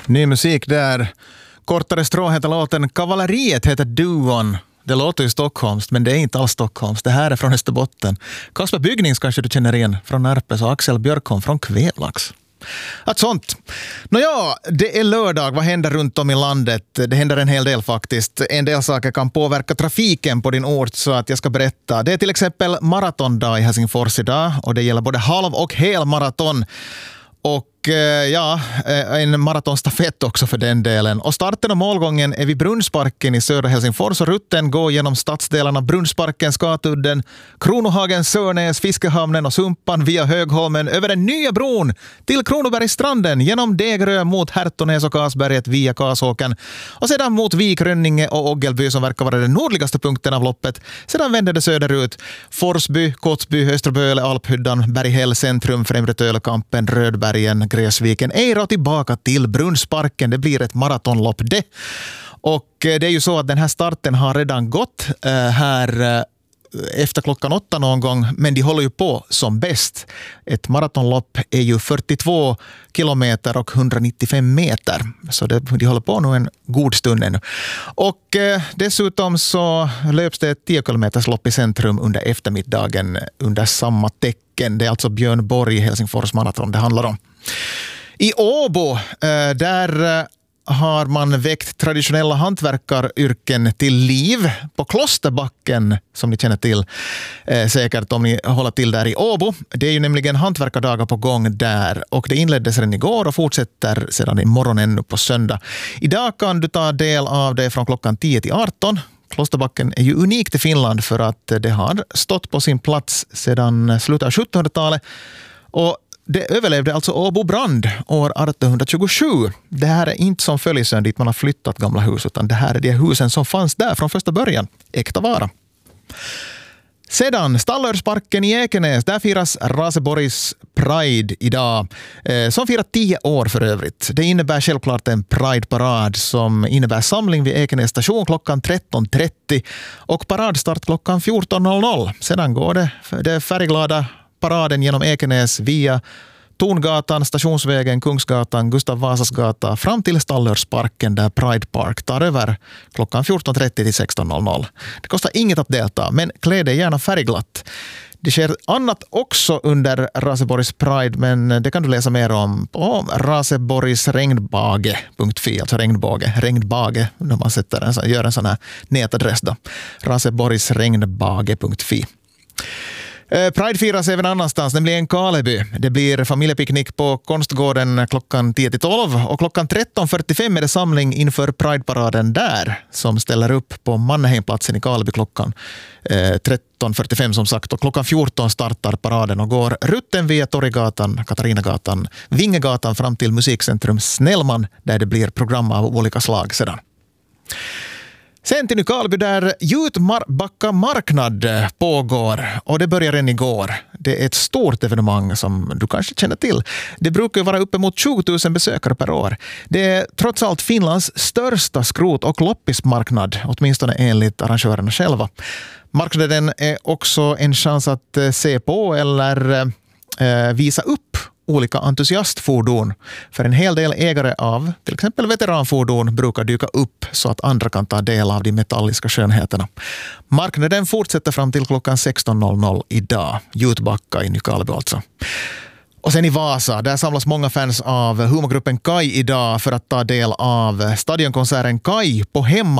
Ny musik där. Kortare strå heter låten. Kavalleriet heter duon. Det låter ju Stockholms, men det är inte alls Stockholms. Det här är från Österbotten. Kasper Byggnings kanske du känner igen från Närpes och Axel Björkholm från Kvävlax. Att sånt. Nåja, det är lördag. Vad händer runt om i landet? Det händer en hel del faktiskt. En del saker kan påverka trafiken på din ort, så att jag ska berätta. Det är till exempel maratondag i Helsingfors idag, och det gäller både halv- och helmaraton. Och ja, en maratonstafett också för den delen. Och starten och målgången är vid Brunnsparken i södra Helsingfors, och rutten går genom stadsdelarna Brunnsparken, Skatudden, Kronohagen, Sörnäs, Fiskehamnen och Sumpan via Högholmen över den nya bron till Kronobergsstranden, genom Degerö mot Härtonäs och Kasberget via Kasåken och sedan mot Vik, Rönninge och Oggelby som verkar vara den nordligaste punkten av loppet. Sedan vänder det söderut. Forsby, Kotsby, Österböle, Alphyddan, Berghäll, Centrum, Främre Tölekampen, Rödbergen, Gräsviken, Eira och tillbaka till Brunnsparken. Det blir ett maratonlopp det. Och det är ju så att den här starten har redan gått här efter klockan 8 någon gång, men de håller ju på som bäst. Ett maratonlopp är ju 42 kilometer och 195 meter. Så de håller på nu en god stund ännu. Och dessutom så löps det ett 10 kilometers lopp i Centrum under eftermiddagen under samma tecken. Det är alltså Björn Borg Helsingfors maraton det handlar om. I Åbo, där har man väckt traditionella hantverkaryrken till liv på Klosterbacken, som ni känner till säkert om ni håller till där i Åbo. Det är ju nämligen hantverkardagar på gång där, och det inleddes redan igår och fortsätter sedan imorgon ännu på söndag. Idag kan du ta del av det från klockan 10 till 18. Klosterbacken är ju unikt i Finland för att det har stått på sin plats sedan slutet av 1700-talet, och det överlevde alltså Åbo brand år 1827. Det här är inte som Följsön dit man har flyttat gamla hus, utan det här är de husen som fanns där från första början. Äkta vara. Sedan Stallörsparken i Ekenäs, där firas Raseborgs Pride idag, som firar 10 år för övrigt. Det innebär självklart en Pride-parad som innebär samling vid Ekenäs station klockan 13.30 och paradstart klockan 14.00. Sedan går det färgglada paraden genom Ekenäs via Torngatan, Stationsvägen, Kungsgatan, Gustav Vasas gata fram till Stallörsparken där Pride Park tar över klockan 14.30 till 16.00. Det kostar inget att delta, men klä dig gärna färgglatt. Det sker annat också under Raseborgs Pride, men det kan du läsa mer om på raseborgsregnbage.fi, alltså regnbage, när man gör en sån här nätadress då. raseborgsregnbage.fi. Pride firas även annanstans, nämligen Kaleby. Det blir familjepicknick på Konstgården klockan 10-12 och klockan 13.45 är det samling inför Pride-paraden där som ställer upp på Mannheimplatsen i Kaleby klockan 13.45 som sagt, och klockan 14 startar paraden och går rutten via Torggatan, Katarinagatan, Vingegatan fram till Musikcentrum Snellman där det blir program av olika slag sedan. Sen till Nykarleby där Jutbacka marknad pågår, och det börjar redan igår. Det är ett stort evenemang som du kanske känner till. Det brukar vara uppemot 20 000 besökare per år. Det är trots allt Finlands största skrot- och loppismarknad, åtminstone enligt arrangörerna själva. Marknaden är också en chans att se på eller visa upp olika entusiastfordon. För en hel del ägare av till exempel veteranfordon brukar dyka upp så att andra kan ta del av de metalliska skönheterna. Marknaden fortsätter fram till klockan 16.00 idag. Jutbacka i Nykarleby alltså. Och sen i Vasa, där samlas många fans av humorgruppen Kai idag för att ta del av stadionkonserten Kai på hemma